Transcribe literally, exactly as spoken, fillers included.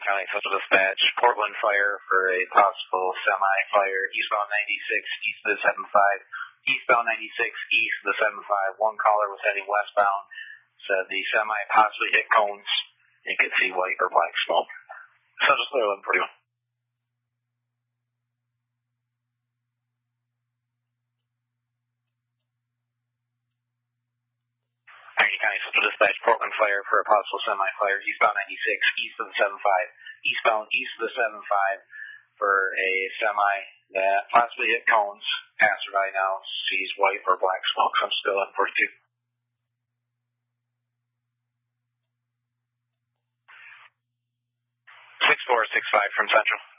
County Central Dispatch, Portland Fire for a possible semi-fire, eastbound ninety-six, east of the seven five, eastbound ninety-six, east of the seven five. One caller was heading westbound, said the semi possibly hit cones, and could see white or black smoke. Central Clear eleven forty-one. Allegheny County Central Dispatch, Portland Fire for a possible semi-fire, eastbound ninety-six, east of the seven five, eastbound east of the seven five for a semi that possibly hit cones. Passerby now sees white or black smoke. I'm still at forty-two. six four six five from Central.